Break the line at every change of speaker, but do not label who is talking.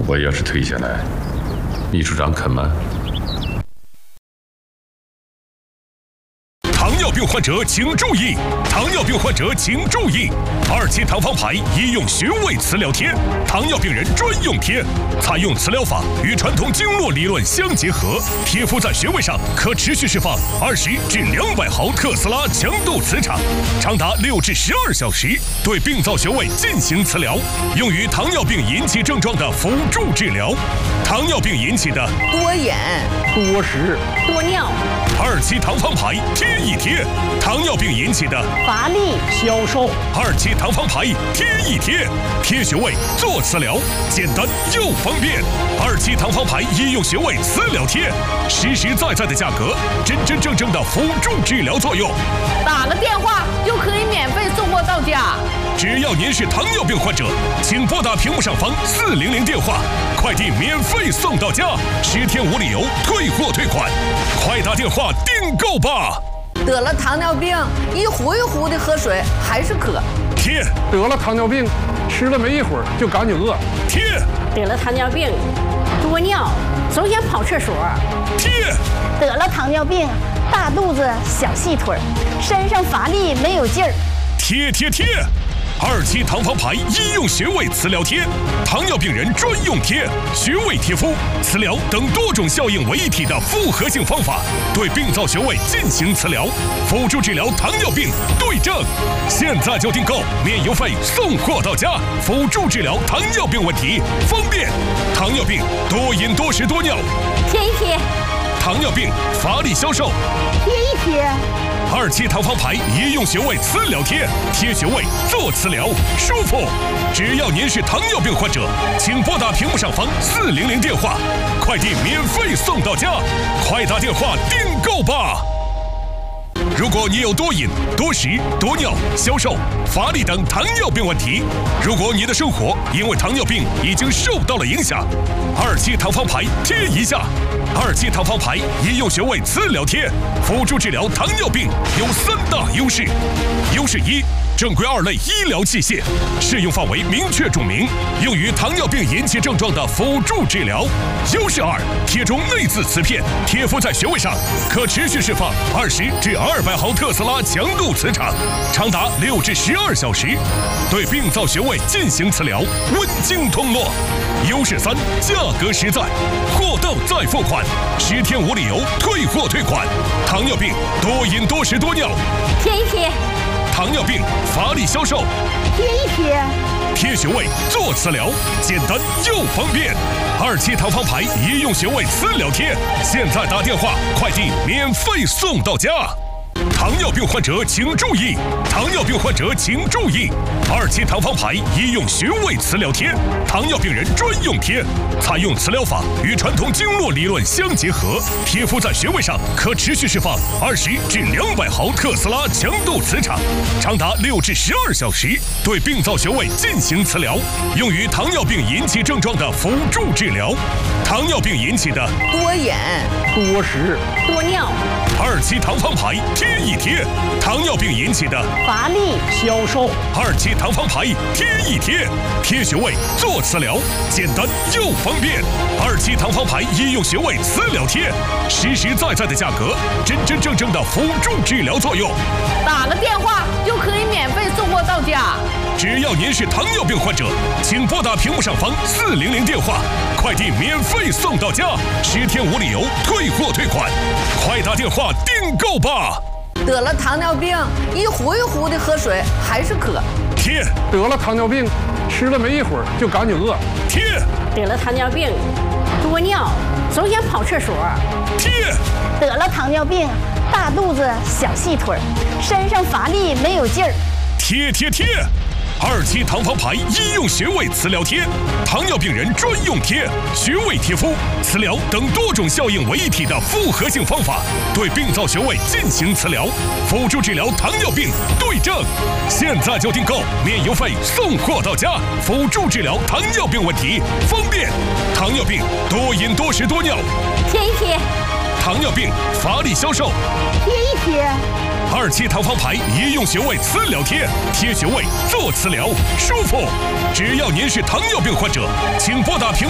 我要是退下来，秘书长肯吗？
糖尿病患者请注意！糖尿病患者请注意！2期糖方牌医用穴位磁疗贴，糖尿病人专用贴，采用磁疗法与传统经络理论相结合，贴敷在穴位上可持续释放20至200毫特斯拉强度磁场，长达6至12小时，对病灶穴位进行磁疗，用于糖尿病引起症状的辅助治疗。糖尿病引起的
多眼、
多食、
多尿
，2期糖方牌贴一贴，糖尿病引起的
乏力、
消瘦
，2期糖方牌贴一贴，贴穴位做磁疗，简单又方便。2期糖方牌医用穴位磁疗贴，实实在在的价格，真真正正的辅助治疗作用。
打个电话就可以免费送货到家。
只要您是糖尿病患者，请拨打屏幕上方400电话，快递免费送到家，10天无理由退货退款，快打电话订购吧。
得了糖尿病，一壶一壶的喝水还是渴。
贴。
得了糖尿病，吃了没一会儿就赶紧饿。
贴。
得了糖尿病，多尿，总想跑厕所。
贴。
得了糖尿病，大肚子小细腿，身上乏力没有劲儿。
贴贴贴！2期糖方牌医用穴位磁疗贴，糖尿病人专用贴，穴位贴敷、磁疗等多种效应为一体的复合性方法，对病灶穴位进行磁疗，辅助治疗糖尿病对症。现在就订购，免邮费送货到家，辅助治疗糖尿病问题，方便。糖尿病多饮多食多尿，
贴一贴；
糖尿病乏力消瘦，
贴一贴。
2期糖方牌医用穴位磁疗贴，贴穴位做磁疗，舒服。只要您是糖尿病患者，请拨打屏幕上方400电话，快递免费送到家，快打电话订购吧。如果你有多饮、多食、多尿、消瘦、乏力等糖尿病问题，如果你的生活因为糖尿病已经受到了影响，2期糖方牌贴一下。2期糖方牌医用穴位磁疗贴，辅助治疗糖尿病有3大优势。优势1，正规2类医疗器械，适用范围明确注明，用于糖尿病引起症状的辅助治疗。优势2，贴中内置磁片，贴敷在穴位上，可持续释放20至200毫特斯拉强度磁场，长达6至12小时，对病灶穴位进行磁疗，温经通络。优势3，价格实在，货到再付款，10天无理由退货退款。糖尿病多饮多食多尿，
贴一贴；
糖尿病乏力消瘦，
贴一贴。
贴穴位做磁疗，简单又方便。2期糖方牌医用穴位磁疗贴，现在打电话，快递免费送到家。糖尿病患者请注意！糖尿病患者请注意！2期糖方牌医用穴位磁疗贴，糖尿病人专用贴，采用磁疗法与传统经络理论相结合，贴敷在穴位上可持续释放20至200毫特斯拉强度磁场，长达6至12小时，对病灶穴位进行磁疗，用于糖尿病引起症状的辅助治疗。糖尿病引起的
多眼、
多食、
多尿
，2期糖方牌贴一贴，糖尿病引起的
乏力、
消瘦。
2期糖方牌贴一贴，贴穴位做磁疗，简单又方便。2期糖方牌医用穴位磁疗贴，实实在在的价格，真真正正的辅助治疗作用。
打个电话就可以免费送货到家。
只要您是糖尿病患者，请拨打屏幕上方400电话，快递免费送到家，10天无理由退货退款，快打电话订购吧。
得了糖尿病，一壶一壶的喝水还是渴。
贴。
得了糖尿病，吃了没一会儿就赶紧饿。
贴。
得了糖尿病，多尿，总想跑厕所。
贴。
得了糖尿病，大肚子小细腿，身上乏力没有劲儿。
贴贴贴！2期糖方牌医用穴位磁疗贴，糖尿病人专用贴，穴位贴敷、磁疗等多种效应为一体的复合性方法，对病灶穴位进行磁疗，辅助治疗糖尿病对症。现在就订购，免邮费送货到家，辅助治疗糖尿病问题，方便。糖尿病多饮多食多尿，
贴一贴；
糖尿病乏力消瘦，
贴一贴。
2期糖方牌医用穴位磁疗贴，贴穴位做磁疗，舒服。只要您是糖尿病患者，请拨打屏